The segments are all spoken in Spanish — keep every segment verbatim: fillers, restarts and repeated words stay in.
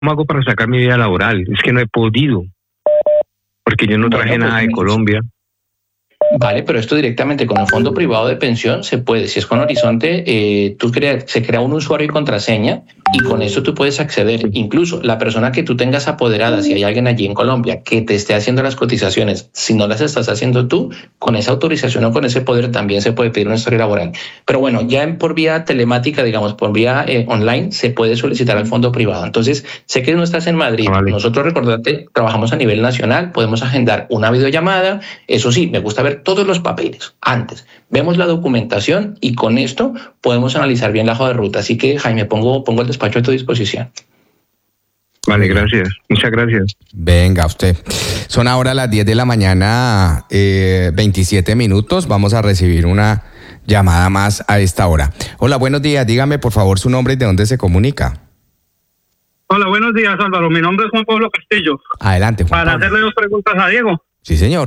¿Cómo hago para sacar mi vida laboral? Es que no he podido, porque yo no traje Bueno, pues, nada de Colombia. Vale, pero esto directamente con el fondo privado de pensión se puede. Si es con Horizonte, eh, tú crea, se crea un usuario y contraseña y con eso tú puedes acceder. Incluso la persona que tú tengas apoderada, si hay alguien allí en Colombia que te esté haciendo las cotizaciones, si no las estás haciendo tú, con esa autorización o con ese poder también se puede pedir una historia laboral. Pero bueno, ya en, por vía telemática, digamos, por vía eh, online, se puede solicitar al fondo privado. Entonces, sé que no estás en Madrid. Vale. Nosotros, recordate, trabajamos a nivel nacional, podemos agendar una videollamada. Eso sí, me gusta ver todos los papeles antes. Vemos la documentación y con esto podemos analizar bien la hoja de ruta. Así que, Jaime, pongo, pongo el despacho a tu disposición. Vale, gracias. Muchas gracias. Venga, usted. Son ahora las diez de la mañana, eh, veintisiete minutos. Vamos a recibir una llamada más a esta hora. Hola, buenos días. Dígame, por favor, su nombre y de dónde se comunica. Hola, buenos días, Álvaro. Mi nombre es Juan Pablo Castillo. Adelante, Juan Para Pablo. hacerle dos preguntas a Diego. Sí, señor.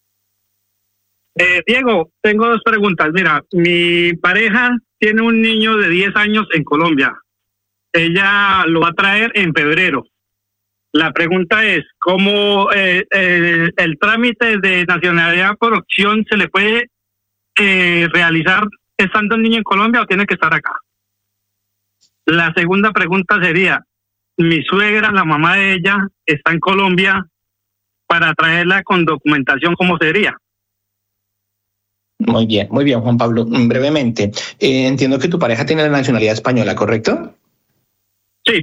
Eh, Diego, tengo dos preguntas. Mira, mi pareja tiene un niño de diez años en Colombia. Ella lo va a traer en febrero. La pregunta es, ¿cómo eh, el, el trámite de nacionalidad por opción se le puede eh, realizar estando el niño en Colombia o tiene que estar acá? La segunda pregunta sería, mi suegra, la mamá de ella, está en Colombia, para traerla con documentación, ¿cómo sería? Muy bien, muy bien, Juan Pablo. Brevemente, eh, entiendo que tu pareja tiene la nacionalidad española, ¿correcto? Sí.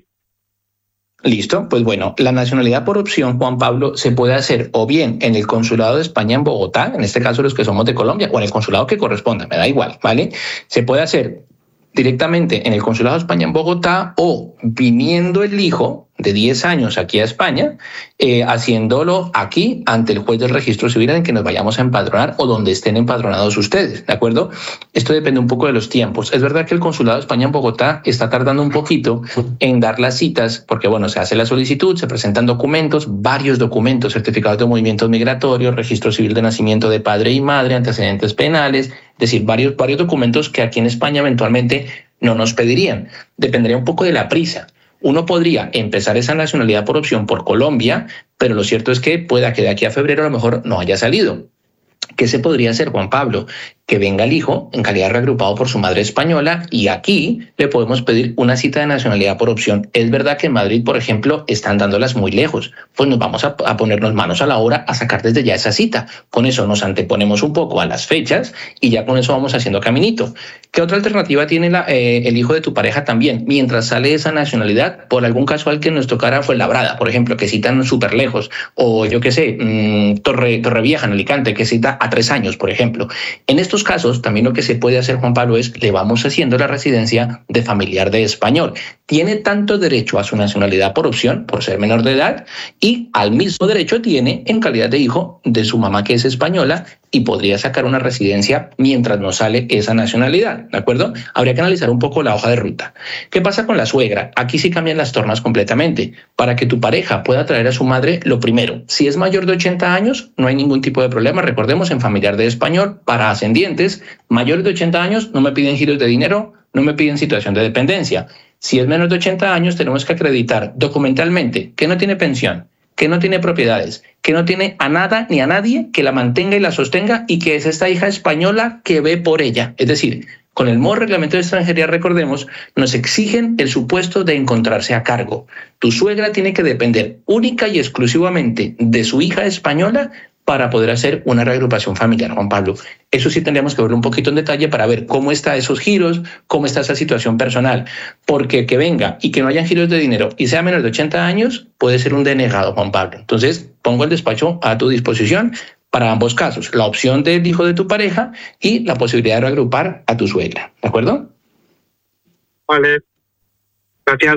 Listo, pues bueno, la nacionalidad por opción, Juan Pablo, se puede hacer o bien en el Consulado de España en Bogotá, en este caso los que somos de Colombia, o en el consulado que corresponda, me da igual, ¿vale? Se puede hacer directamente en el Consulado de España en Bogotá o viniendo el hijo de diez años aquí a España, eh, haciéndolo aquí ante el juez del registro civil en el que nos vayamos a empadronar o donde estén empadronados ustedes, ¿de acuerdo? Esto depende un poco de los tiempos. Es verdad que el Consulado de España en Bogotá está tardando un poquito en dar las citas porque, bueno, se hace la solicitud, se presentan documentos, varios documentos, certificados de movimientos migratorios, registro civil de nacimiento de padre y madre, antecedentes penales, es decir, varios, varios documentos que aquí en España eventualmente no nos pedirían. Dependería un poco de la prisa. Uno podría empezar esa nacionalidad por opción por Colombia, pero lo cierto es que pueda que de aquí a febrero a lo mejor no haya salido. ¿Qué se podría hacer, Juan Pablo? Que venga el hijo en calidad reagrupado por su madre española y aquí le podemos pedir una cita de nacionalidad por opción. Es verdad que en Madrid, por ejemplo, están dándolas muy lejos. Pues nos vamos a, a ponernos manos a la obra a sacar desde ya esa cita. Con eso nos anteponemos un poco a las fechas y ya con eso vamos haciendo caminito. ¿Qué otra alternativa tiene la, eh, el hijo de tu pareja también? Mientras sale esa nacionalidad, por algún casual que nos tocara fue Labrada, por ejemplo, que citan súper lejos. O yo qué sé, mmm, Torre, Torrevieja en Alicante, que cita a tres años, por ejemplo. En estos casos, también lo que se puede hacer, Juan Pablo, es le vamos haciendo la residencia de familiar de español. Tiene tanto derecho a su nacionalidad por opción, por ser menor de edad, y al mismo derecho tiene en calidad de hijo de su mamá, que es española, y podría sacar una residencia mientras no sale esa nacionalidad, ¿de acuerdo? Habría que analizar un poco la hoja de ruta. ¿Qué pasa con la suegra? Aquí sí cambian las tornas completamente. Para que tu pareja pueda traer a su madre, lo primero, si es mayor de ochenta años, no hay ningún tipo de problema. Recordemos, en familiar de español, para ascendientes, mayores de ochenta años no me piden giros de dinero, no me piden situación de dependencia. Si es menos de ochenta años, tenemos que acreditar documentalmente que no tiene pensión, que no tiene propiedades, que no tiene a nada ni a nadie que la mantenga y la sostenga y que es esta hija española que ve por ella. Es decir, con el nuevo reglamento de extranjería, recordemos, nos exigen el supuesto de encontrarse a cargo. Tu suegra tiene que depender única y exclusivamente de su hija española para poder hacer una reagrupación familiar, Juan Pablo. Eso sí tendríamos que verlo un poquito en detalle para ver cómo está esos giros, cómo está esa situación personal. Porque que venga y que no hayan giros de dinero y sea menos de ochenta años, puede ser un denegado, Juan Pablo. Entonces, pongo el despacho a tu disposición para ambos casos. La opción del hijo de tu pareja y la posibilidad de reagrupar a tu suegra. ¿De acuerdo? Vale. Gracias.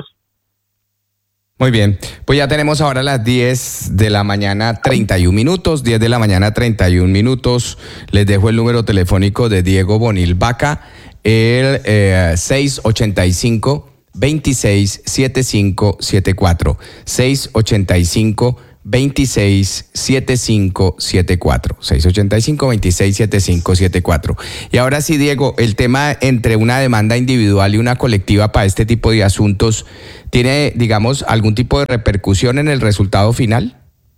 Muy bien, pues ya tenemos ahora las diez de la mañana, treinta y un minutos, diez de la mañana, treinta y un minutos. Les dejo el número telefónico de Diego Bonil Vaca, el eh, seis ochenta y cinco, veintiséis, setenta y cinco setenta y cuatro, seis ochenta y cinco, veintiséis setenta y cinco setenta y cuatro. seis ochenta y cinco, veintiséis setenta y cinco setenta y cuatro. Y ahora sí, Diego, el tema entre una demanda individual y una colectiva para este tipo de asuntos, ¿tiene, digamos, algún tipo de repercusión en el resultado final?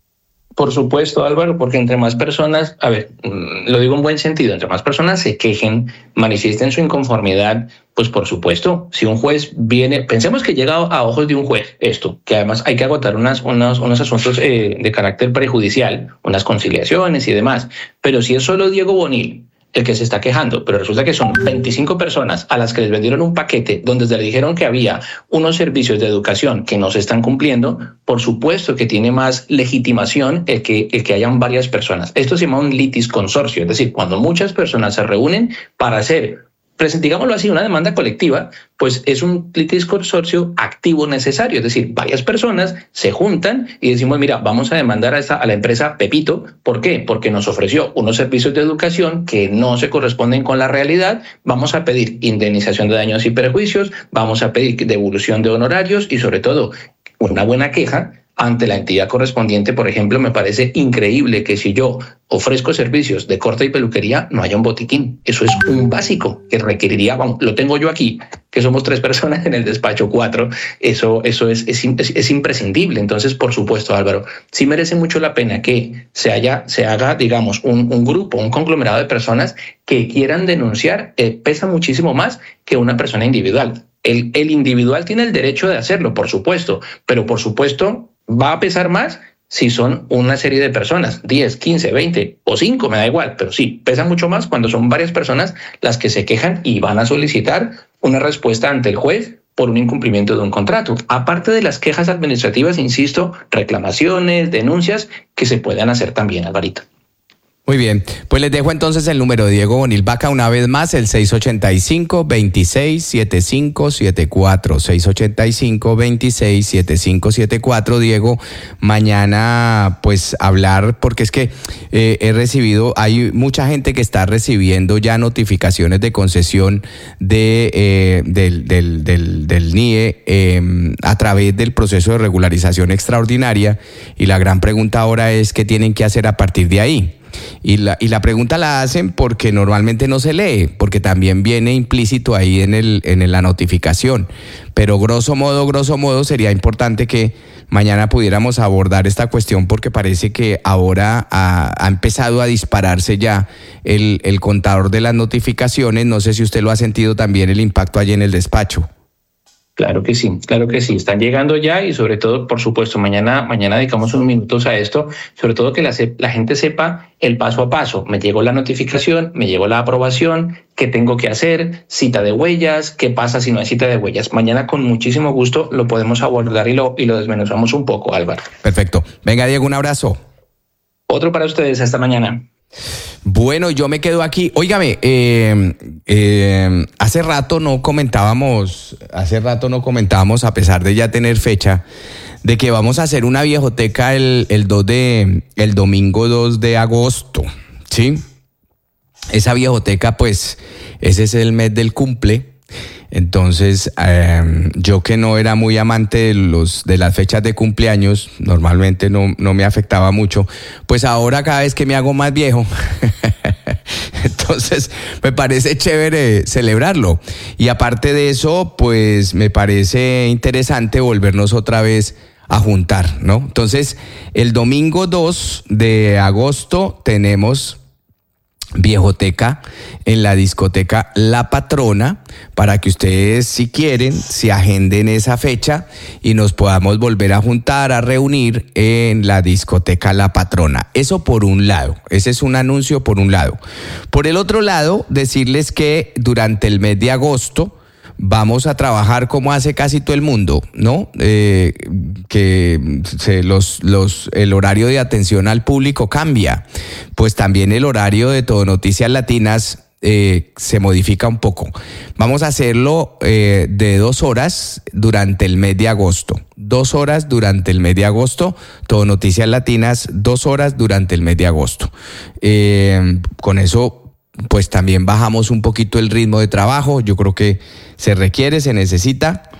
Por supuesto, Álvaro, porque entre más personas, a ver, lo digo en buen sentido, entre más personas se quejen, manifiesten su inconformidad, pues por supuesto, si un juez viene, pensemos que llega a ojos de un juez esto, que además hay que agotar unas, unos, unos asuntos eh, de carácter prejudicial, unas conciliaciones y demás, pero si es solo Diego Bonil el que se está quejando, pero resulta que son veinticinco personas a las que les vendieron un paquete donde les dijeron que había unos servicios de educación que no se están cumpliendo, por supuesto que tiene más legitimación el que, el que hayan varias personas. Esto se llama un litis consorcio, es decir, cuando muchas personas se reúnen para hacer, digámoslo así, una demanda colectiva, pues es un litis consorcio activo necesario, es decir, varias personas se juntan y decimos, mira, vamos a demandar a, esta, a la empresa Pepito. ¿Por qué? Porque nos ofreció unos servicios de educación que no se corresponden con la realidad, vamos a pedir indemnización de daños y perjuicios, vamos a pedir devolución de honorarios y sobre todo una buena queja ante la entidad correspondiente. Por ejemplo, me parece increíble que si yo ofrezco servicios de corte y peluquería, no haya un botiquín. Eso es un básico que requeriría, vamos, lo tengo yo aquí, que somos tres personas en el despacho, cuatro, eso, eso es, es, es, es imprescindible. Entonces, por supuesto, Álvaro, sí merece mucho la pena que se, haya, se haga, digamos, un, un grupo, un conglomerado de personas que quieran denunciar. Eh, pesa muchísimo más que una persona individual. El, el individual tiene el derecho de hacerlo, por supuesto, pero por supuesto va a pesar más si son una serie de personas, diez, quince, veinte o cinco, me da igual, pero sí, pesa mucho más cuando son varias personas las que se quejan y van a solicitar una respuesta ante el juez por un incumplimiento de un contrato. Aparte de las quejas administrativas, insisto, reclamaciones, denuncias que se puedan hacer también, Alvarito. Muy bien, pues les dejo entonces el número de Diego Bonil Vaca una vez más, el seis ochenta y cinco, veintiséis setenta y cinco setenta y cuatro, seis ochenta y cinco, veintiséis setenta y cinco setenta y cuatro. Diego, mañana pues hablar, porque es que eh, he recibido, hay mucha gente que está recibiendo ya notificaciones de concesión de, eh, del, del, del, del N I E eh, a través del proceso de regularización extraordinaria, y la gran pregunta ahora es qué tienen que hacer a partir de ahí. Y la, y la pregunta la hacen porque normalmente no se lee, porque también viene implícito ahí en, el, en la notificación. Pero grosso modo, grosso modo sería importante que mañana pudiéramos abordar esta cuestión, porque parece que ahora ha, ha empezado a dispararse ya el, el contador de las notificaciones. No sé si usted lo ha sentido también, el impacto allí en el despacho. Claro que sí, claro que sí, están llegando ya, y sobre todo, por supuesto, mañana, mañana dedicamos unos minutos a esto, sobre todo que la, la gente sepa el paso a paso. Me llegó la notificación, me llegó la aprobación, qué tengo que hacer, cita de huellas, qué pasa si no hay cita de huellas. Mañana con muchísimo gusto lo podemos abordar y lo, y lo desmenuzamos un poco, Álvaro. Perfecto. Venga, Diego, un abrazo. Otro para ustedes, hasta mañana. Bueno, yo me quedo aquí. Óigame, eh, eh, hace rato no comentábamos, hace rato no comentábamos, a pesar de ya tener fecha, de que vamos a hacer una viejoteca el, el, dos de, el domingo dos de agosto, ¿sí? Esa viejoteca, pues, ese es el mes del cumple. Entonces, eh, yo que no era muy amante de, los, de las fechas de cumpleaños, normalmente no, no me afectaba mucho, pues ahora cada vez que me hago más viejo, entonces me parece chévere celebrarlo. Y aparte de eso, pues me parece interesante volvernos otra vez a juntar, ¿no? Entonces, el domingo dos de agosto tenemos viejoteca en la discoteca La Patrona, para que ustedes, si quieren, se agenden esa fecha y nos podamos volver a juntar, a reunir en la discoteca La Patrona. Eso por un lado, ese es un anuncio por un lado. Por el otro lado, decirles que durante el mes de agosto vamos a trabajar como hace casi todo el mundo, ¿no? Eh, que se, los, los, el horario de atención al público cambia, pues también el horario de Todo Noticias Latinas eh, se modifica un poco. Vamos a hacerlo eh, de dos horas durante el mes de agosto. Dos horas durante el mes de agosto, Todo Noticias Latinas, dos horas durante el mes de agosto. Eh, con eso, pues también bajamos un poquito el ritmo de trabajo. Yo creo que se requiere, se necesita,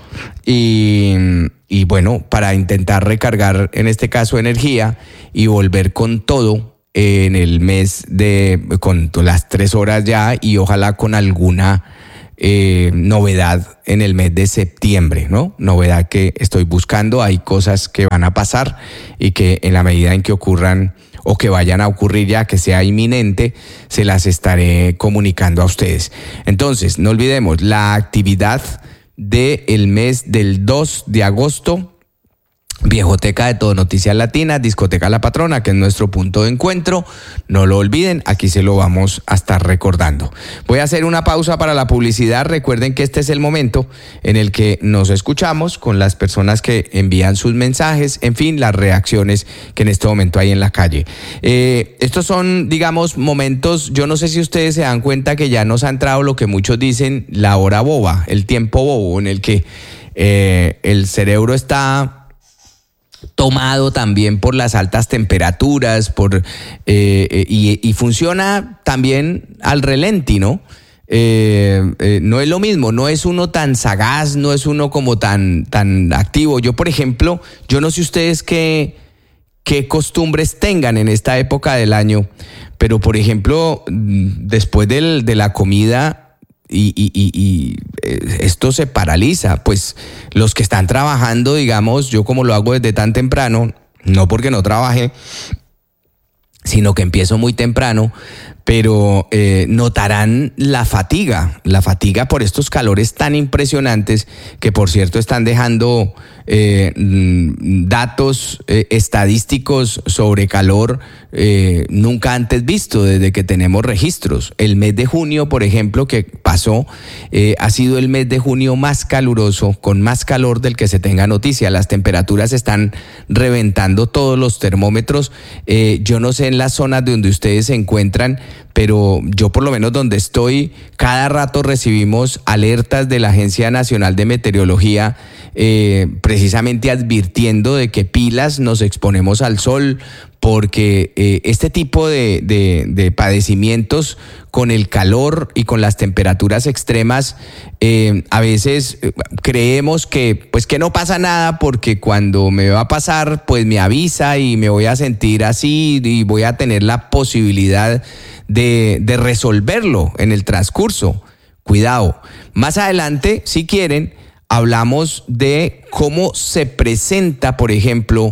y, y bueno, para intentar recargar en este caso energía y volver con todo en el mes de, con las tres horas ya y ojalá con alguna eh, novedad en el mes de septiembre, ¿no? Novedad que estoy buscando, hay cosas que van a pasar y que en la medida en que ocurran o que vayan a ocurrir ya, que sea inminente, se las estaré comunicando a ustedes. Entonces, no olvidemos, la actividad del mes del dos de agosto, Viejoteca de Todo Noticias Latinas, Discoteca La Patrona, que es nuestro punto de encuentro. No lo olviden, aquí se lo vamos a estar recordando. Voy a hacer una pausa para la publicidad. Recuerden que este es el momento en el que nos escuchamos con las personas que envían sus mensajes, en fin, las reacciones que en este momento hay en la calle. Eh, estos son, digamos, momentos, yo no sé si ustedes se dan cuenta que ya nos ha entrado lo que muchos dicen la hora boba, el tiempo bobo, en el que eh, el cerebro está tomado también por las altas temperaturas, por eh, y, y funciona también al relenti, ¿no? Eh, eh, no es lo mismo, no es uno tan sagaz, no es uno como tan, tan activo. Yo, por ejemplo, yo no sé ustedes qué, qué costumbres tengan en esta época del año, pero por ejemplo, después del, de la comida, Y, y, y, y esto se paraliza, pues los que están trabajando, digamos, yo como lo hago desde tan temprano, no porque no trabaje, sino que empiezo muy temprano, pero eh, notarán la fatiga, la fatiga por estos calores tan impresionantes que, por cierto, están dejando eh, datos eh, estadísticos sobre calor eh, nunca antes visto desde que tenemos registros. El mes de junio, por ejemplo, que pasó, eh, ha sido el mes de junio más caluroso, con más calor del que se tenga noticia. Las temperaturas están reventando todos los termómetros. Eh, yo no sé en las zonas donde ustedes se encuentran, pero yo por lo menos donde estoy, cada rato recibimos alertas de la Agencia Nacional de Meteorología, eh, precisamente advirtiendo de que pilas, nos exponemos al sol, porque eh, este tipo de, de, de padecimientos con el calor y con las temperaturas extremas, eh, a veces eh, creemos que pues que no pasa nada porque cuando me va a pasar pues me avisa y me voy a sentir así y voy a tener la posibilidad de, de resolverlo en el transcurso. Cuidado, más adelante, si quieren, hablamos de cómo se presenta, por ejemplo,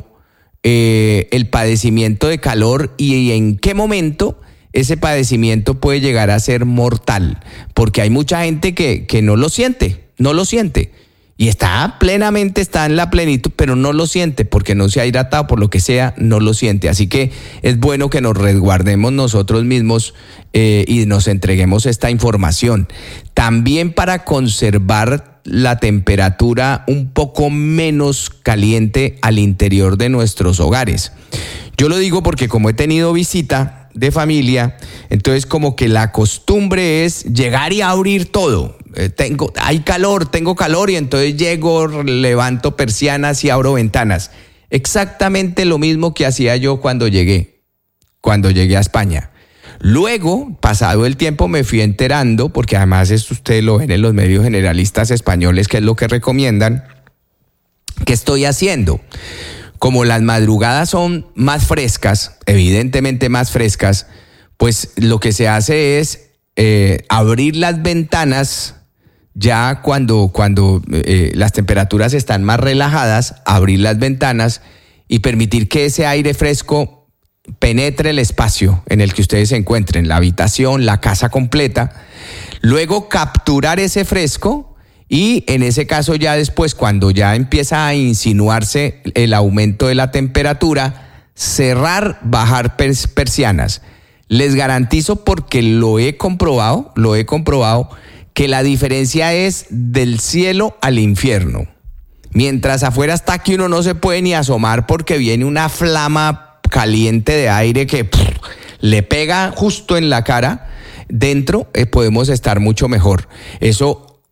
Eh, el padecimiento de calor y en qué momento ese padecimiento puede llegar a ser mortal, porque hay mucha gente que, que no lo siente, no lo siente y está plenamente, está en la plenitud, pero no lo siente porque no se ha hidratado, por lo que sea, no lo siente. Así que es bueno que nos resguardemos nosotros mismos eh, y nos entreguemos esta información. También para conservar la temperatura un poco menos caliente al interior de nuestros hogares. Yo lo digo porque como he tenido visita de familia, entonces como que la costumbre es llegar y abrir todo. Eh, tengo, hay calor, tengo calor y entonces llego, levanto persianas y abro ventanas. Exactamente lo mismo que hacía yo cuando llegué, cuando llegué a España. Luego, pasado el tiempo, me fui enterando, porque además esto ustedes lo ven en los medios generalistas españoles, que es lo que recomiendan, ¿qué estoy haciendo? Como las madrugadas son más frescas, evidentemente más frescas, pues lo que se hace es eh, abrir las ventanas ya cuando, cuando eh, las temperaturas están más relajadas, abrir las ventanas y permitir que ese aire fresco penetre el espacio en el que ustedes se encuentren, la habitación, la casa completa, luego capturar ese fresco y en ese caso ya después, cuando ya empieza a insinuarse el aumento de la temperatura, cerrar, bajar pers- persianas. Les garantizo, porque lo he comprobado, lo he comprobado, que la diferencia es del cielo al infierno. Mientras afuera está que uno no se puede ni asomar porque viene una flama caliente de aire que pff, le pega justo en la cara, dentro eh, podemos estar mucho mejor. Eso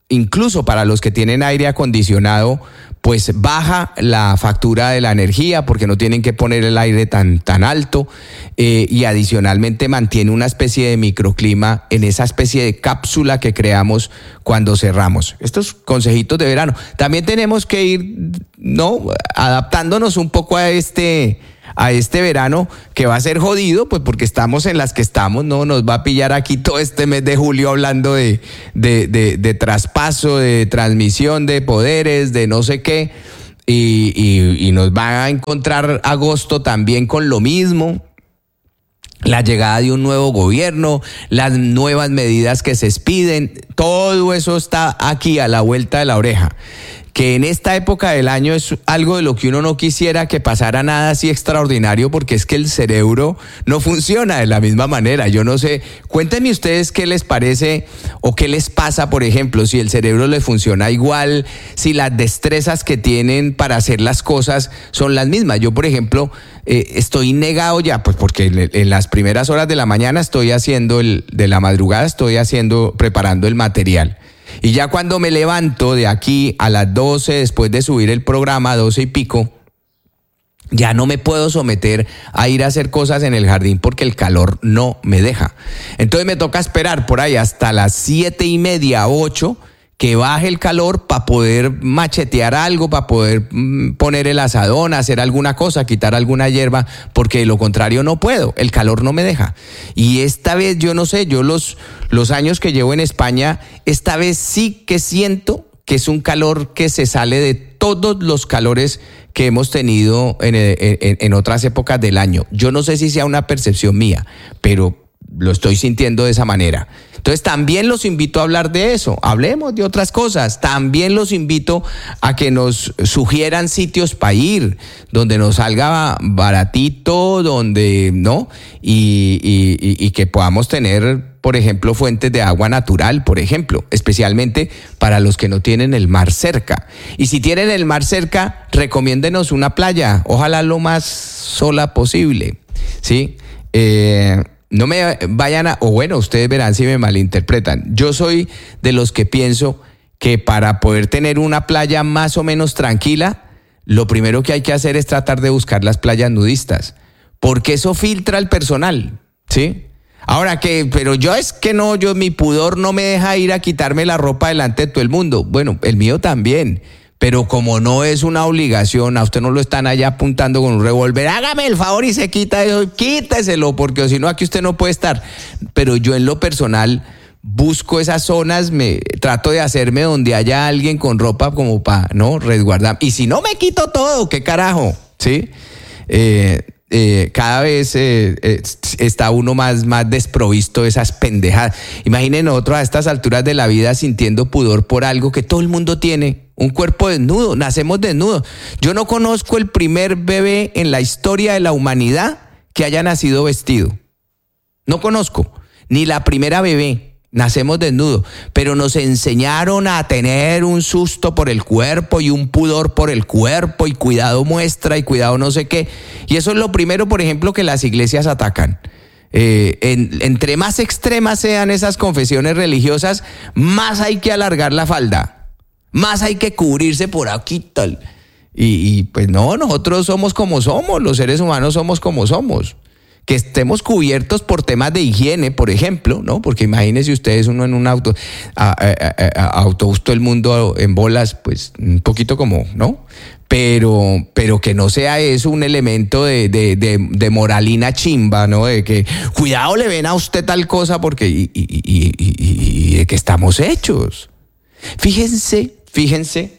incluso para los que tienen aire acondicionado, pues baja la factura de la energía porque no tienen que poner el aire tan, tan alto, eh, y adicionalmente mantiene una especie de microclima en esa especie de cápsula que creamos cuando cerramos. Estos consejitos de verano. También tenemos que ir, ¿no?, adaptándonos un poco a este... a este verano que va a ser jodido, pues porque estamos en las que estamos, ¿no? Nos va a pillar aquí todo este mes de julio hablando de, de, de, de traspaso, de transmisión de poderes, de no sé qué, y, y, y nos va a encontrar agosto también con lo mismo. La llegada de un nuevo gobierno, las nuevas medidas que se expiden, todo eso está aquí a la vuelta de la oreja. Que en esta época del año es algo de lo que uno no quisiera que pasara nada así extraordinario, porque es que el cerebro no funciona de la misma manera. Yo no sé, cuéntenme ustedes qué les parece o qué les pasa, por ejemplo, si el cerebro les funciona igual, si las destrezas que tienen para hacer las cosas son las mismas. Yo, por ejemplo, eh, estoy negado ya, pues porque en, en las primeras horas de la mañana estoy haciendo, el, de la madrugada estoy haciendo, preparando el material. Y ya cuando me levanto de aquí a las doce, después de subir el programa, doce y pico, ya no me puedo someter a ir a hacer cosas en el jardín porque el calor no me deja. Entonces me toca esperar por ahí hasta las siete y media, ocho, que baje el calor para poder machetear algo, para poder mm, poner el asadón, hacer alguna cosa, quitar alguna hierba, porque de lo contrario no puedo, el calor no me deja. Y esta vez yo no sé, yo los, los años que llevo en España, esta vez sí que siento que es un calor que se sale de todos los calores que hemos tenido en, en, en otras épocas del año. Yo no sé si sea una percepción mía, pero lo estoy sintiendo de esa manera. Entonces también los invito a hablar de eso, hablemos de otras cosas, también los invito a que nos sugieran sitios para ir, donde nos salga baratito, donde, ¿no? Y, y, y que podamos tener, por ejemplo, fuentes de agua natural, por ejemplo, especialmente para los que no tienen el mar cerca. Y si tienen el mar cerca, recomiéndenos una playa, ojalá lo más sola posible, ¿sí? Eh... No me vayan a, o bueno, ustedes verán si me malinterpretan. Yo soy de los que pienso que para poder tener una playa más o menos tranquila, lo primero que hay que hacer es tratar de buscar las playas nudistas, porque eso filtra el personal, ¿sí? Ahora que, pero yo es que no, yo mi pudor no me deja ir a quitarme la ropa delante de todo el mundo. Bueno, el mío también. Pero como no es una obligación, a usted no lo están allá apuntando con un revólver, hágame el favor y se quita eso, quíteselo, porque si no aquí usted no puede estar. Pero yo en lo personal busco esas zonas, me trato de hacerme donde haya alguien con ropa como para, ¿no?, resguardar. Y si no me quito todo, ¿qué carajo? ¿Sí? Eh, eh, cada vez eh, eh, está uno más, más desprovisto de esas pendejadas. Imaginen nosotros a estas alturas de la vida sintiendo pudor por algo que todo el mundo tiene. Un cuerpo desnudo, nacemos desnudos. Yo no conozco el primer bebé en la historia de la humanidad que haya nacido vestido. No conozco, ni la primera bebé. Nacemos desnudos, pero nos enseñaron a tener un susto por el cuerpo y un pudor por el cuerpo y cuidado muestra y cuidado no sé qué. Y eso es lo primero, por ejemplo, que las iglesias atacan. Eh, en, entre más extremas sean esas confesiones religiosas, más hay que alargar la falda. Más hay que cubrirse por aquí tal. Y, y pues no, nosotros somos como somos, los seres humanos somos como somos. Que estemos cubiertos por temas de higiene, por ejemplo, ¿no? Porque imagínense ustedes uno en un auto, a, a, a, a autobús todo el mundo en bolas, pues un poquito como, ¿no? Pero, pero que no sea eso un elemento de, de, de, de moralina chimba, ¿no? De que cuidado le ven a usted tal cosa porque y, y, y, y, y de que estamos hechos. Fíjense, fíjense,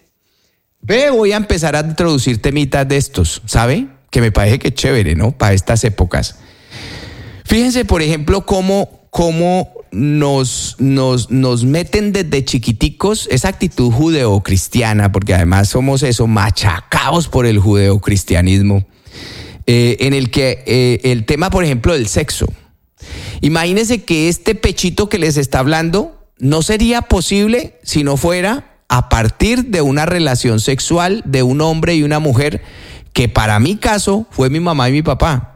ve, voy a empezar a introducir temitas de estos, ¿sabe? Que me parece que es chévere, ¿no? Para estas épocas. Fíjense, por ejemplo, cómo, cómo nos, nos, nos meten desde chiquiticos esa actitud judeocristiana, porque además somos eso, machacados por el judeocristianismo, eh, en el que eh, el tema, por ejemplo, del sexo. Imagínense que este pechito que les está hablando no sería posible si no fuera a partir de una relación sexual de un hombre y una mujer, que para mi caso fue mi mamá y mi papá.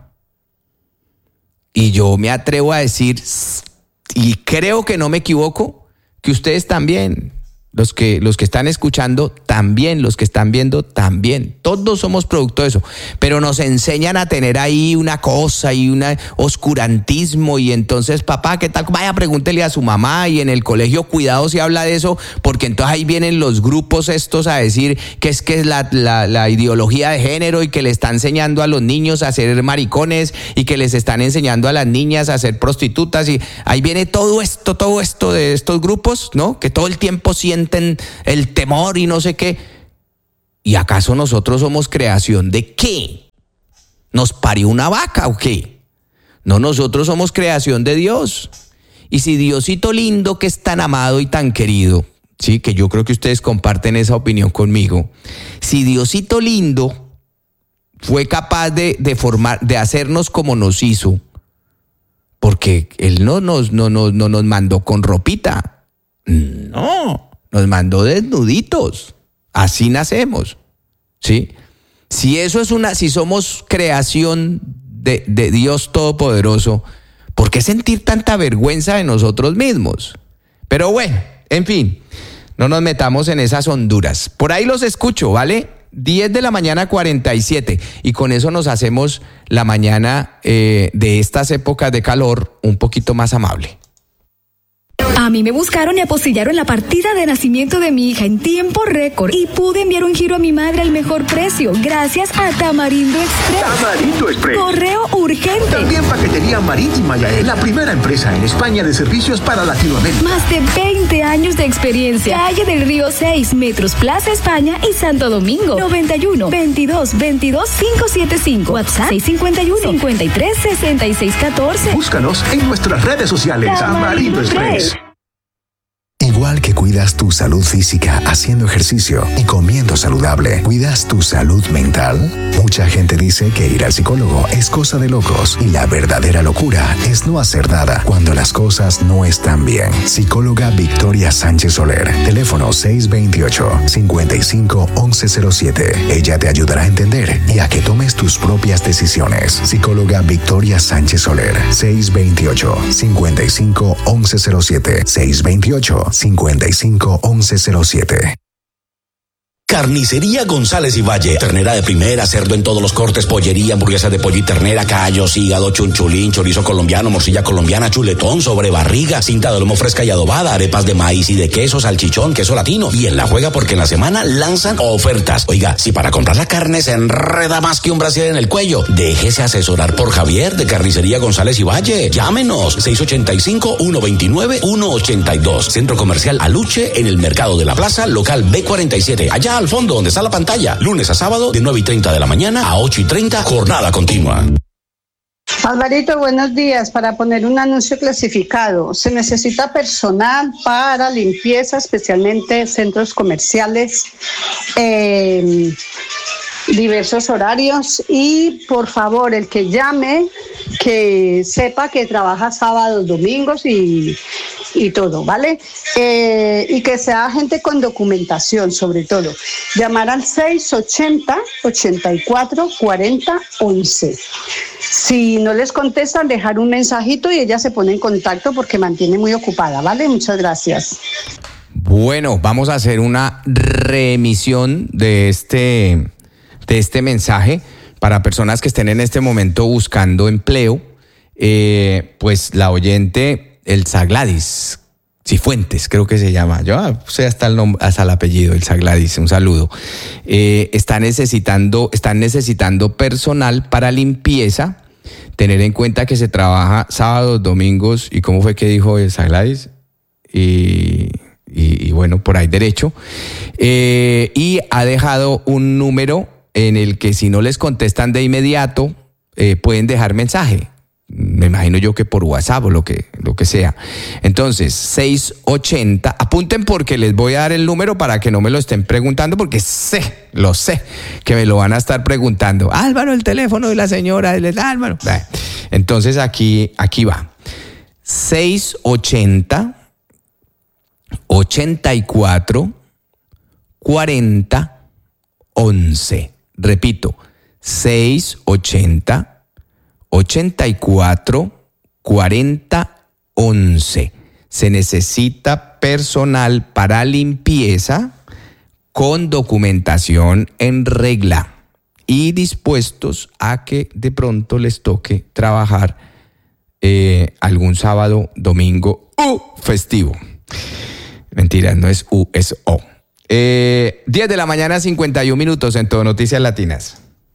Y yo me atrevo a decir, y creo que no me equivoco, que ustedes también. Los que, los que están escuchando también, los que están viendo también. Todos somos producto de eso. Pero nos enseñan a tener ahí una cosa y un oscurantismo. Y entonces, papá, ¿qué tal? Vaya, pregúntele a su mamá. Y en el colegio, cuidado si habla de eso, porque entonces ahí vienen los grupos estos a decir que es que es la, la, la ideología de género y que le está enseñando a los niños a ser maricones y que les están enseñando a las niñas a ser prostitutas. Y ahí viene todo esto, todo esto de estos grupos, ¿no? Que todo el tiempo sienten el temor y no sé qué. ¿Y acaso nosotros somos creación de qué? ¿Nos parió una vaca o qué? No, nosotros somos creación de Dios. Y si Diosito lindo, que es tan amado y tan querido, sí, que yo creo que ustedes comparten esa opinión conmigo, si Diosito lindo fue capaz de, de formar, de hacernos como nos hizo, porque Él no nos, no, no, no nos mandó con ropita, no. Nos mandó desnuditos. Así nacemos. ¿Sí? Si eso es una, si somos creación de, de Dios Todopoderoso, ¿por qué sentir tanta vergüenza de nosotros mismos? Pero bueno, en fin, no nos metamos en esas honduras. Por ahí los escucho, ¿vale? diez de la mañana cuarenta y siete. Y con eso nos hacemos la mañana eh, de estas épocas de calor un poquito más amable. A mí me buscaron y apostillaron la partida de nacimiento de mi hija en tiempo récord y pude enviar un giro a mi madre al mejor precio gracias a Tamarindo Express. Tamarindo Express. Correo urgente. También paquetería marítima Yael, la primera empresa en España de servicios para Latinoamérica. Más de veinte años de experiencia. Calle del Río seis, Metros Plaza España y Santo Domingo. noventa y uno, veintidós, veintidós, quinientos setenta y cinco. WhatsApp seis cincuenta y uno, cincuenta y tres, sesenta y seis catorce. Búscanos en nuestras redes sociales. Tamarindo Express. Igual que cuidas tu salud física haciendo ejercicio y comiendo saludable, ¿cuidas tu salud mental? Mucha gente dice que ir al psicólogo es cosa de locos y la verdadera locura es no hacer nada cuando las cosas no están bien. Psicóloga Victoria Sánchez Soler, teléfono seis veintiocho, cincuenta y cinco, once cero siete. Ella te ayudará a entender y a que tomes tus propias decisiones. Psicóloga Victoria Sánchez Soler, seis veintiocho, cincuenta y cinco, once cero siete. seis veintiocho, cincuenta y cinco, once cero siete. Carnicería González y Valle. Ternera de primera, cerdo en todos los cortes, pollería, hamburguesa de pollo y ternera, callos, hígado, chunchulín, chorizo colombiano, morcilla colombiana, chuletón, sobrebarriga, cinta de lomo fresca y adobada, arepas de maíz y de queso, salchichón, queso latino. Y en la juega porque en la semana lanzan ofertas. Oiga, si para comprar la carne se enreda más que un brasier en el cuello, déjese asesorar por Javier de Carnicería González y Valle. Llámenos seis ochenta y cinco, ciento veintinueve, ciento ochenta y dos. Centro Comercial Aluche en el Mercado de la Plaza, local B cuarenta y siete. Allá al fondo donde está la pantalla, lunes a sábado de nueve y treinta de la mañana a ocho y treinta, jornada continua. Alvarito, buenos días. Para poner un anuncio clasificado, se necesita personal para limpieza, especialmente centros comerciales, eh, diversos horarios, y por favor, el que llame, que sepa que trabaja sábados, domingos y, y todo, ¿vale? Eh, y que sea gente con documentación, sobre todo. Llamar al seis ochenta, ochenta y cuatro, cuarenta, once. Si no les contestan, dejar un mensajito y ella se pone en contacto porque mantiene muy ocupada, ¿vale? Muchas gracias. Bueno, vamos a hacer una reemisión de este, de este mensaje para personas que estén en este momento buscando empleo. Eh, pues la oyente Elsa Gladys Cifuentes, creo que se llama, yo sé hasta el nombre, hasta el apellido, Elsa Gladys, un saludo. Eh, está necesitando, están necesitando personal para limpieza. Tener en cuenta que se trabaja sábados, domingos, y cómo fue que dijo Elsa Gladys, y, y, y bueno, por ahí derecho. Eh, y ha dejado un número en el que si no les contestan de inmediato, eh, pueden dejar mensaje. Me imagino yo que por WhatsApp o lo que, lo que sea. Entonces, seis ochenta, apunten porque les voy a dar el número para que no me lo estén preguntando, porque sé, lo sé, que me lo van a estar preguntando. Álvaro, el teléfono de la señora, Álvaro. Entonces, aquí, aquí va. seis ochenta, ochenta y cuatro, cuarenta, once. Repito, seis ochenta, ochenta y cuatro, cuarenta, once. se necesita personal para limpieza con documentación en regla y dispuestos a que de pronto les toque trabajar eh, algún sábado, domingo u festivo. Mentira, no es U, es O. Eh, diez de la mañana, cincuenta y un minutos en Todo Noticias Latinas.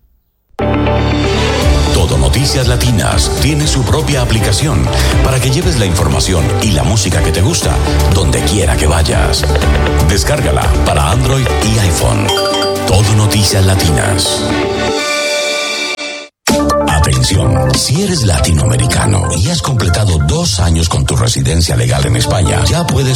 Todo Noticias Latinas tiene su propia aplicación para que lleves la información y la música que te gusta donde quiera que vayas. Descárgala para Android y iPhone. Todo Noticias Latinas. Atención, si eres latinoamericano y has completado dos años con tu residencia legal en España, ya puedes